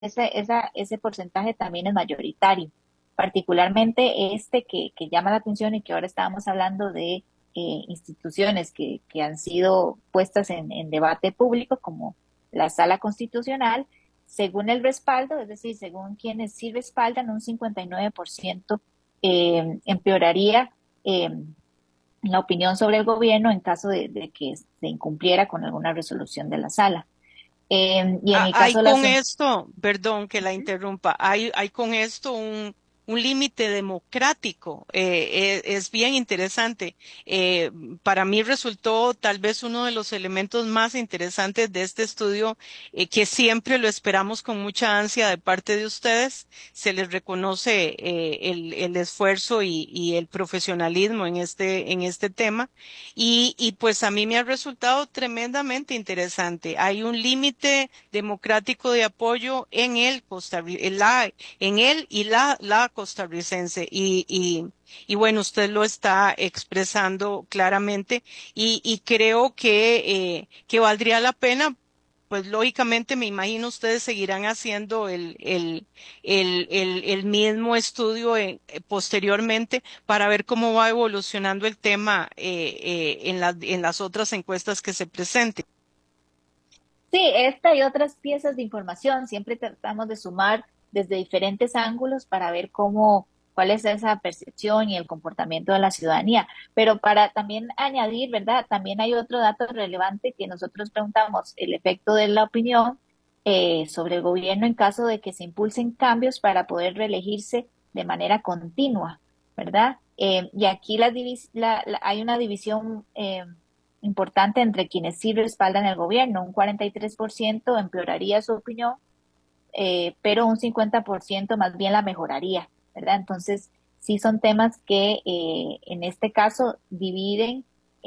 ese porcentaje también es mayoritario, particularmente que llama la atención y que ahora estábamos hablando de instituciones que han sido puestas en debate público, como la Sala Constitucional, según el respaldo, es decir, según quienes sí respaldan, un 59% empeoraría la opinión sobre el gobierno en caso de que se incumpliera con alguna resolución de la Sala. Y en el Hay caso de las... con esto, perdón que la interrumpa, hay con esto un límite democrático. Es bien interesante. Eh, para mí resultó tal vez uno de los elementos más interesantes de este estudio, que siempre lo esperamos con mucha ansia de parte de ustedes. Se les reconoce el esfuerzo y el profesionalismo en este tema. Y pues a mí me ha resultado tremendamente interesante. Hay un límite democrático de apoyo en en él y la costarricense. Y bueno, usted lo está expresando claramente y creo que valdría la pena. Pues lógicamente me imagino ustedes seguirán haciendo el mismo estudio posteriormente para ver cómo va evolucionando el tema en las otras encuestas que se presenten. Sí, esta y otras piezas de información siempre tratamos de sumar desde diferentes ángulos para ver cuál es esa percepción y el comportamiento de la ciudadanía. Pero para también añadir, ¿verdad? También hay otro dato relevante que nosotros preguntamos, el efecto de la opinión sobre el gobierno en caso de que se impulsen cambios para poder reelegirse de manera continua, ¿verdad? Y aquí hay una división importante entre quienes sí respaldan el gobierno. Un 43% empeoraría su opinión, pero un 50% más bien la mejoraría, ¿verdad? Entonces, sí son temas que en este caso dividen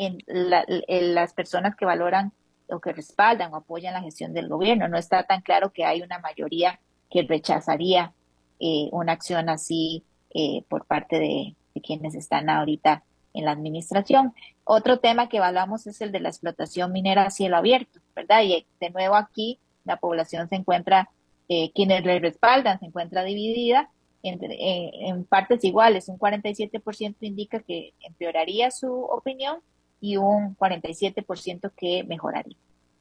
en las personas que valoran o que respaldan o apoyan la gestión del gobierno. No está tan claro que hay una mayoría que rechazaría una acción así por parte de quienes están ahorita en la administración. Otro tema que evaluamos es el de la explotación minera a cielo abierto, ¿verdad? Y de nuevo aquí la población se encuentra, quienes le respaldan, se encuentra dividida en partes iguales. Un 47% indica que empeoraría su opinión y un 47% que mejoraría.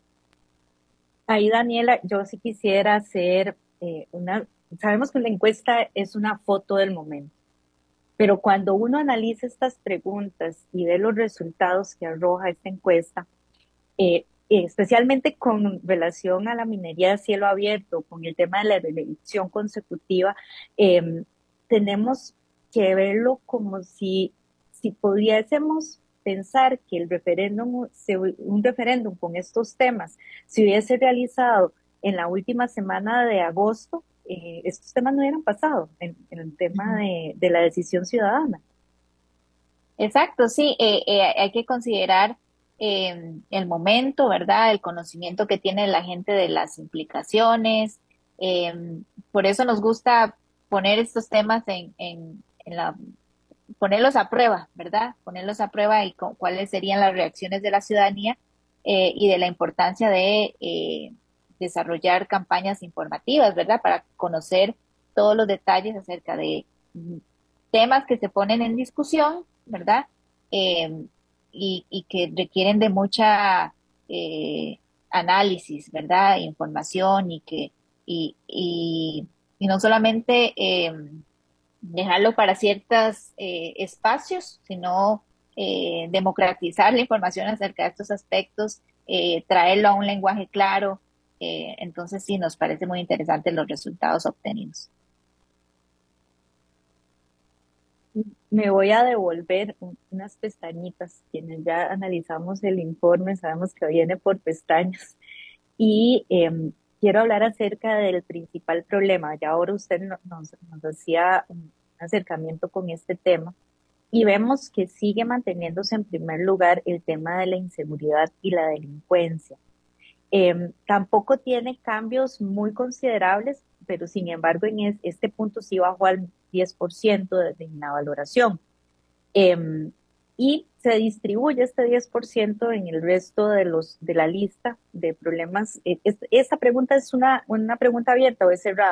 Ahí, Daniela, yo sí quisiera hacer sabemos que la encuesta es una foto del momento, pero cuando uno analiza estas preguntas y ve los resultados que arroja esta encuesta, especialmente con relación a la minería de cielo abierto, con el tema de la reelección consecutiva, eh, tenemos que verlo como si pudiésemos pensar que un referéndum con estos temas se hubiese realizado en la última semana de agosto, estos temas no hubieran pasado en el tema Ujú. de la decisión ciudadana. Exacto, sí, hay que considerar el momento, ¿verdad? El conocimiento que tiene la gente de las implicaciones. eh, por eso nos gusta poner estos temas ponerlos a prueba, ¿verdad? Ponerlos a prueba y cuáles serían las reacciones de la ciudadanía y de la importancia de desarrollar campañas informativas, ¿verdad? Para conocer todos los detalles acerca de temas que se ponen en discusión, ¿verdad? Eh, y que requieren de mucha análisis, ¿verdad? Información y no solamente dejarlo para ciertos espacios, sino democratizar la información acerca de estos aspectos, traerlo a un lenguaje claro. Entonces sí, nos parece muy interesante los resultados obtenidos. Me voy a devolver unas pestañitas. Quienes ya analizamos el informe sabemos que viene por pestañas. Y quiero hablar acerca del principal problema. Ya ahora usted nos hacía un acercamiento con este tema y vemos que sigue manteniéndose en primer lugar el tema de la inseguridad y la delincuencia. Tampoco tiene cambios muy considerables, pero sin embargo este punto sí bajó al 10% en la valoración. Em, y se distribuye este 10% en el resto de la lista de problemas. ¿Esta pregunta es una pregunta abierta o es cerrada?